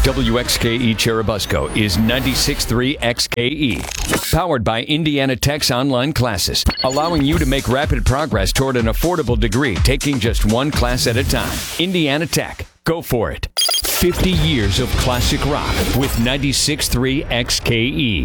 WXKE Cherubusco is 96.3 XKE. Powered by Indiana Tech's online classes, allowing you to make rapid progress toward an affordable degree, taking just one class at a time. Indiana Tech. Go for it. 50 years of classic rock with 96.3 XKE.